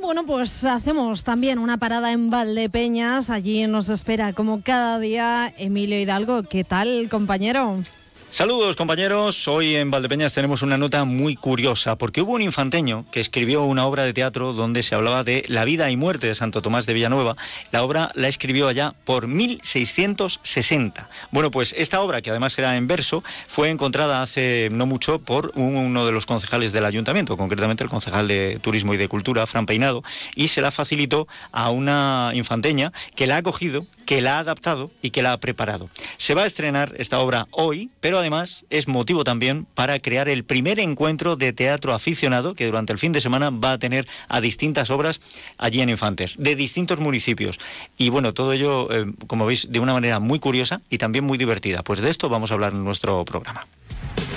bueno, pues hacemos también una parada en Valdepeñas. Allí nos espera, como cada día, Emilio Hidalgo. ¿Qué tal, compañero? Saludos, compañeros. Hoy en Valdepeñas tenemos una nota muy curiosa, porque hubo un infanteño que escribió una obra de teatro donde se hablaba de la vida y muerte de Santo Tomás de Villanueva. La obra la escribió allá por 1660. Bueno, pues esta obra, que además era en verso, fue encontrada hace no mucho por uno de los concejales del ayuntamiento, concretamente el concejal de Turismo y de Cultura, Fran Peinado, y se la facilitó a una infanteña que la ha cogido, que la ha adaptado y que la ha preparado. Se va a estrenar esta obra hoy, pero además es motivo también para crear el primer encuentro de teatro aficionado que durante el fin de semana va a tener a distintas obras allí en Infantes, de distintos municipios. Y bueno, todo ello, como veis, de una manera muy curiosa y también muy divertida. Pues de esto vamos a hablar en nuestro programa.